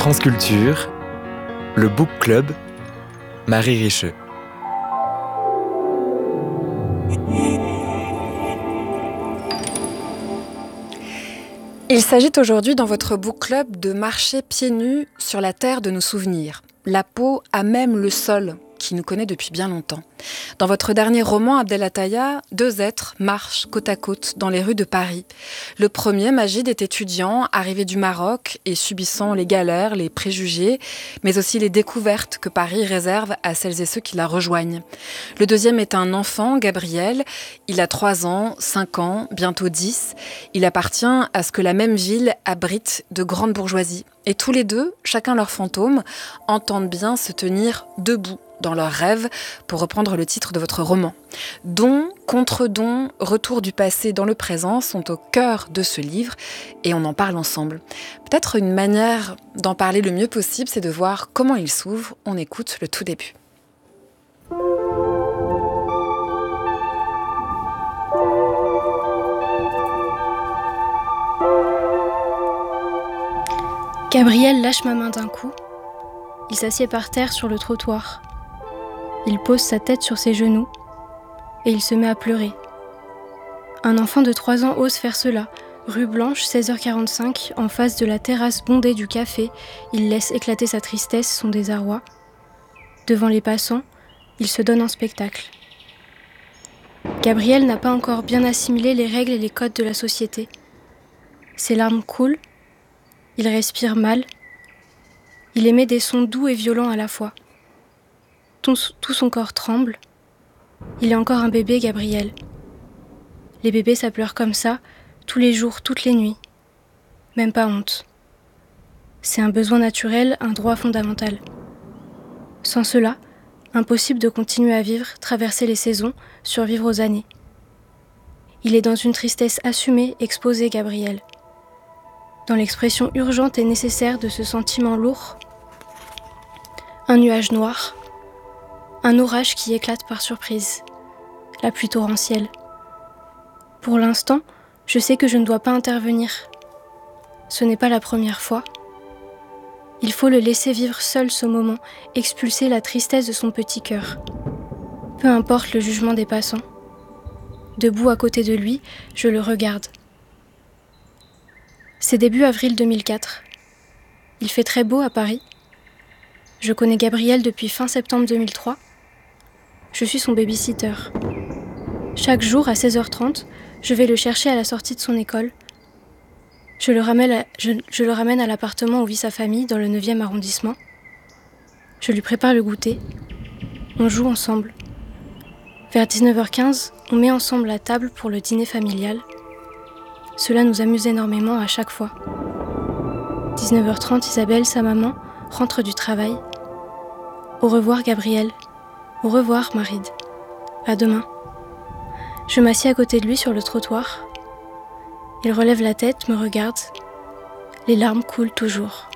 France Culture, le Book Club, Marie Richeux. Il s'agit aujourd'hui dans votre book club de marcher pieds nus sur la terre de nos souvenirs, la peau à même le sol qui nous connaît depuis bien longtemps. Dans votre dernier roman, Abdel Attaya, deux êtres marchent côte à côte dans les rues de Paris. Le premier, Magid, est étudiant, arrivé du Maroc et subissant les galères, les préjugés, mais aussi les découvertes que Paris réserve à celles et ceux qui la rejoignent. Le deuxième est un enfant, Gabriel. Il a 3 ans, 5 ans, bientôt 10. Il appartient à ce que la même ville abrite de grandes bourgeoisies. Et tous les deux, chacun leur fantôme, entendent bien se tenir debout dans leurs rêves, pour reprendre le titre de votre roman. Don, contre-don, retour du passé dans le présent sont au cœur de ce livre et on en parle ensemble. Peut-être une manière d'en parler le mieux possible, c'est de voir comment il s'ouvre. On écoute le tout début. Gabriel lâche ma main d'un coup. Il s'assied par terre sur le trottoir. Il pose sa tête sur ses genoux et il se met à pleurer. Un enfant de 3 ans ose faire cela. Rue Blanche, 16h45, en face de la terrasse bondée du café, il laisse éclater sa tristesse, son désarroi. Devant les passants, il se donne un spectacle. Gabriel n'a pas encore bien assimilé les règles et les codes de la société. Ses larmes coulent, il respire mal, il émet des sons doux et violents à la fois. Tout son corps tremble. Il est encore un bébé, Gabriel. Les bébés, ça pleure comme ça, tous les jours, toutes les nuits. Même pas honte. C'est un besoin naturel, un droit fondamental. Sans cela, impossible de continuer à vivre, traverser les saisons, survivre aux années. Il est dans une tristesse assumée, exposée, Gabriel. Dans l'expression urgente et nécessaire de ce sentiment lourd, un nuage noir, un orage qui éclate par surprise, la pluie torrentielle. Pour l'instant, je sais que je ne dois pas intervenir. Ce n'est pas la première fois. Il faut le laisser vivre seul ce moment, expulser la tristesse de son petit cœur. Peu importe le jugement des passants. Debout à côté de lui, je le regarde. C'est début avril 2004. Il fait très beau à Paris. Je connais Gabriel depuis fin septembre 2003. Je suis son baby-sitter. Chaque jour à 16h30, je vais le chercher à la sortie de son école. Je le ramène à l'appartement où vit sa famille dans le 9e arrondissement. Je lui prépare le goûter. On joue ensemble. Vers 19h15, on met ensemble la table pour le dîner familial. Cela nous amuse énormément à chaque fois. 19h30, Isabelle, sa maman, rentre du travail. Au revoir, Gabriel. Au revoir, Marid. À demain. Je m'assieds à côté de lui sur le trottoir. Il relève la tête, me regarde. Les larmes coulent toujours.